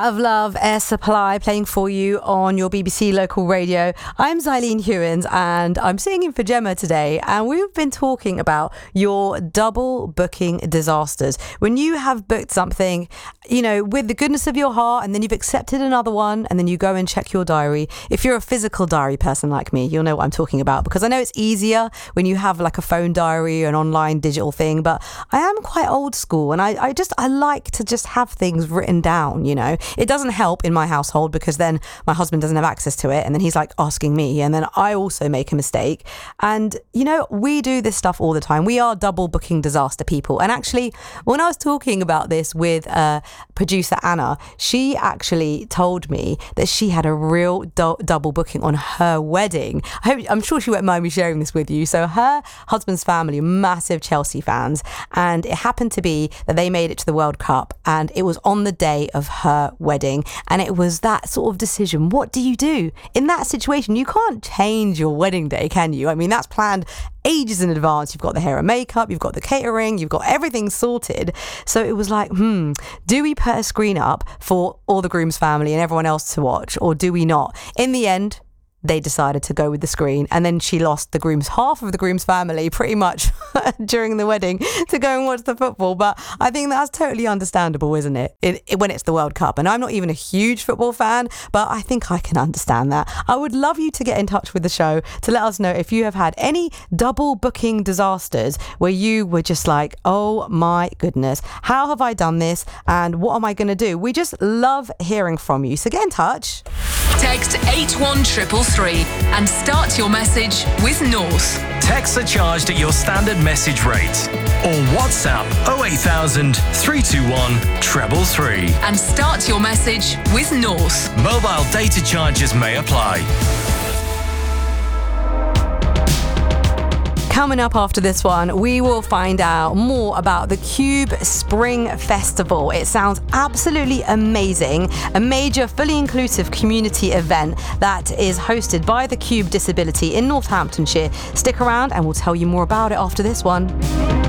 Out of Love, Air Supply, playing for you on your BBC local radio. I'm Zylene Hewins and I'm sitting in for Gemma today, and we've been talking about your double booking disasters. When you have booked something, you know, with the goodness of your heart, and then you've accepted another one, and then you go and check your diary. If you're a physical diary person like me, you'll know what I'm talking about, because I know it's easier when you have like a phone diary or an online digital thing, but I am quite old school, and I like to just have things written down, you know. It doesn't help in my household because then my husband doesn't have access to it, and then he's like asking me, and then I also make a mistake. And you know, we do this stuff all the time. We are double booking disaster people. And actually, when I was talking about this with producer Anna, she actually told me that she had a real double booking on her wedding. I'm sure she won't mind me sharing this with you. So her husband's family, massive Chelsea fans, and it happened to be that they made it to the World Cup, and it was on the day of her wedding, and it was that sort of decision. What do you do in that situation? You can't change your wedding day, can you? I mean, that's planned ages in advance. You've got the hair and makeup, you've got the catering, you've got everything sorted. So it was like, do we put a screen up for all the groom's family and everyone else to watch, or do we not? In the end, they decided to go with the screen, and then she lost half of the groom's family pretty much during the wedding to go and watch the football. But I think that's totally understandable, isn't it? When it's the World Cup, and I'm not even a huge football fan, but I think I can understand that. I would love you to get in touch with the show to let us know if you have had any double booking disasters where you were just like, oh my goodness, how have I done this, and what am I going to do? We just love hearing from you, so get in touch. Text 81333 and start your message with North. Texts are charged at your standard message rate. Or WhatsApp 08000 321 333. And start your message with North. Mobile data charges may apply. Coming up after this one, we will find out more about the Cube Spring Festival. It sounds absolutely amazing. A major, fully inclusive community event that is hosted by the Cube Disability in Northamptonshire. Stick around and we'll tell you more about it after this one.